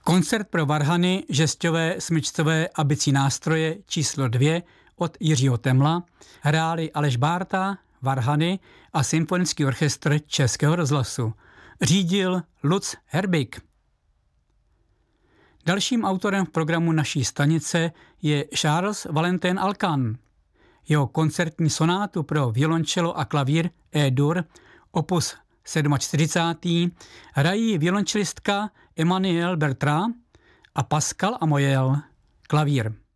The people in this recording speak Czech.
Koncert pro varhany, žesťové, smyčcové a bicí nástroje číslo 2 od Jiřího Temla hráli Aleš Bárta, varhany a Symfonický orchestr Českého rozhlasu. Řídil Lutz Herbig. Dalším autorem v programu naší stanice je Charles Valentin Alkan. Jeho koncertní sonátu pro violončelo a klavír E-dur opus 47. hrají violončelistka Emmanuelle Bertrand a Pascal Amoyel klavír.